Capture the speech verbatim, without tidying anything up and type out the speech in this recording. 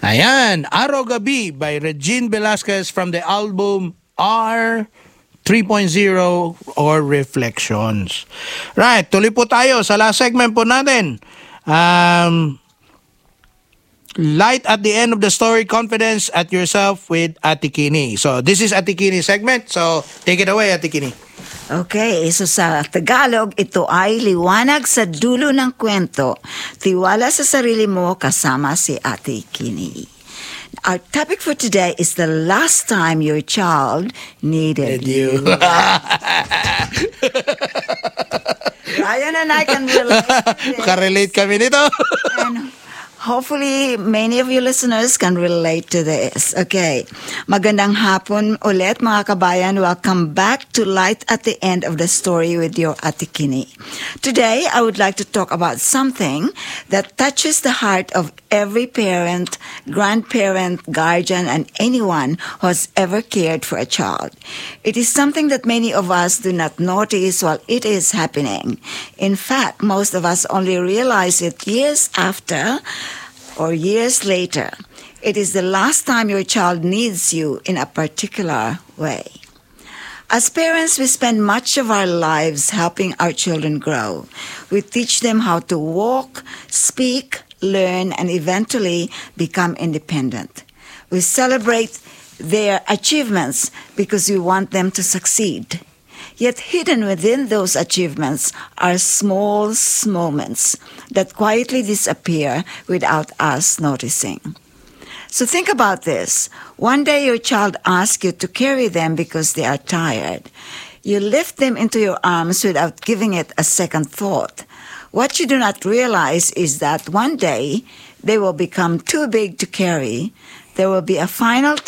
Ayan, Araw Gabi by Regine Velasquez from the album R three point oh or Reflections. Right, tuloy po tayo sa last segment po natin. Um, light at the end of the story, confidence at yourself with Ate Kini. So, this is Ate Kini segment. So, take it away, Ate Kini. Okay, so sa Tagalog, ito ay liwanag sa dulo ng kwento. Tiwala sa sarili mo kasama si Ate Kini. Our topic for today is the last time your child needed you. Ryan and I can relate. Ka-relate kami nito. And hopefully, many of you listeners can relate to this. Okay. Magandang hapon ulit, mga kabayan. Welcome back to Light at the End of the Story with your Ate Kini. Today, I would like to talk about something that touches the heart of every parent, grandparent, guardian, and anyone who has ever cared for a child. It is something that many of us do not notice while it is happening. In fact, most of us only realize it years after or years later. It is the last time your child needs you in a particular way. As parents, we spend much of our lives helping our children grow. We teach them how to walk, speak, learn, and eventually become independent. We celebrate their achievements because we want them to succeed. Yet hidden within those achievements are small moments that quietly disappear without us noticing. So think about this. One day your child asks you to carry them because they are tired. You lift them into your arms without giving it a second thought. What you do not realize is that one day they will become too big to carry. There will be a final